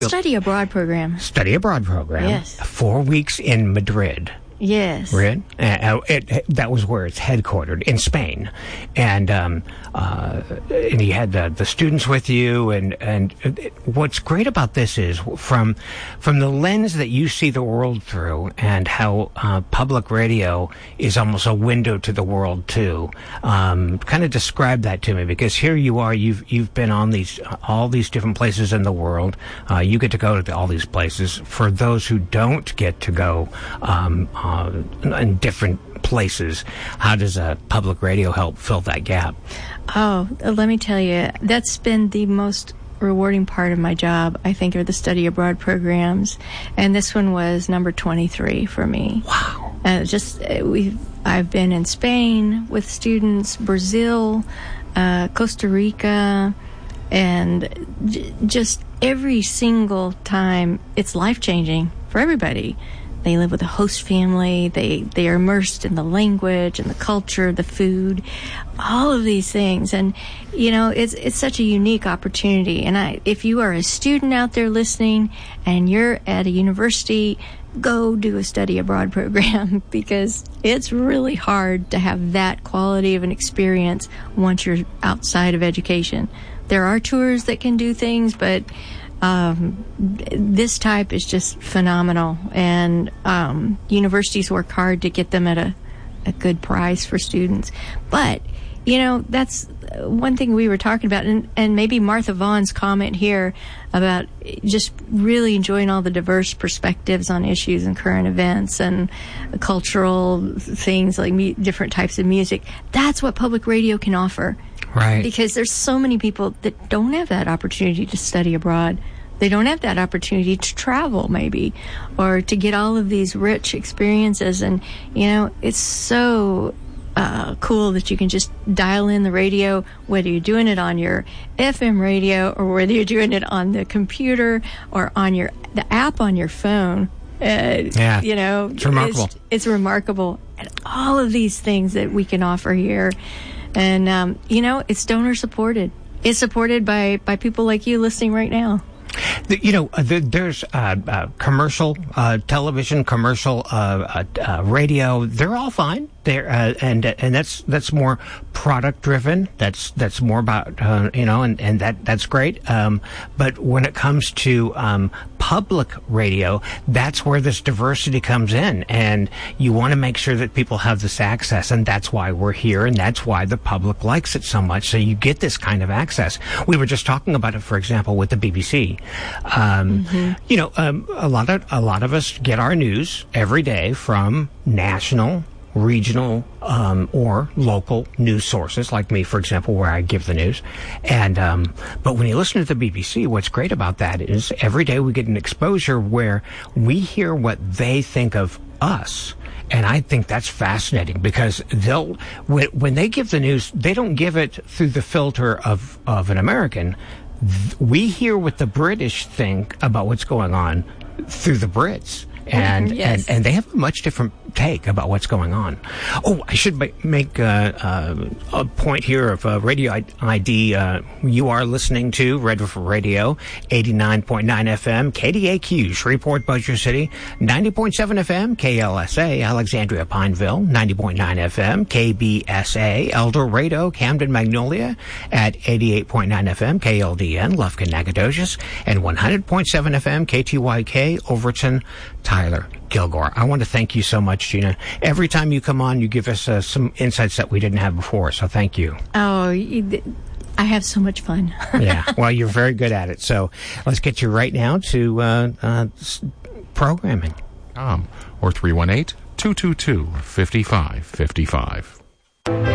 Study abroad program. Study abroad program. Yes. 4 weeks in Madrid. Yes. Madrid. That was where it's headquartered, in Spain. And you had the students with you. And what's great about this is from the lens that you see the world through, and how public radio is almost a window to the world too. Kind of describe that to me, because here you are. You've been on all these different places in the world. You get to go to all these places. For those who don't get to go in different places, how does public radio help fill that gap? Oh, let me tell you, that's been the most rewarding part of my job, I think, are the study abroad programs. And this one was number 23 for me. Wow. I've been in Spain with students, Brazil, Costa Rica, and just every single time it's life-changing for everybody. They live with a host family. They are immersed in the language and the culture, the food, all of these things. And, it's such a unique opportunity. And if you are a student out there listening and you're at a university, go do a study abroad program, because it's really hard to have that quality of an experience once you're outside of education. There are tours that can do things, but this type is just phenomenal, and universities work hard to get them at a good price for students. But that's one thing we were talking about, and maybe Martha Vaughn's comment here about just really enjoying all the diverse perspectives on issues and current events and cultural things like different types of music. That's what public radio can offer. Right. Because there's so many people that don't have that opportunity to study abroad. They don't have that opportunity to travel, maybe, or to get all of these rich experiences. And, it's so cool that you can just dial in the radio, whether you're doing it on your FM radio or whether you're doing it on the computer or on the app on your phone. It's remarkable. It's remarkable. And all of these things that we can offer here. And, it's donor supported. It's supported by people like you listening right now. There's commercial television, commercial radio. They're all fine. And that's more product driven. That's more about and that's great. But when it comes to public radio, that's where this diversity comes in, and you want to make sure that people have this access, and that's why we're here, and that's why the public likes it so much. So you get this kind of access. We were just talking about it, for example, with the BBC. A lot of us get our news every day from national, regional, or local news sources, like me, for example, where I give the news. And but when you listen to the BBC, what's great about that is every day we get an exposure where we hear what they think of us. And I think that's fascinating, because when they give the news, they don't give it through the filter of an American. We hear what the British think about what's going on through the Brits. And, yes. and they have a much different take about what's going on. Oh, I should make a point here of radio ID. You are listening to Red River Radio, 89.9 FM, KDAQ, Shreveport, Bossier City, 90.7 FM, KLSA, Alexandria, Pineville, 90.9 FM, KBSA, El Dorado, Camden, Magnolia, at 88.9 FM, KLDN, Lufkin, Nacogdoches, and 100.7 FM, KTYK, Overton, Tyler, Kilgore. I want to thank you so much, Gina. Every time you come on, you give us some insights that we didn't have before, so thank you. Oh, I have so much fun. Yeah, well, you're very good at it. So let's get you right now to programming. Or 318-222-5555.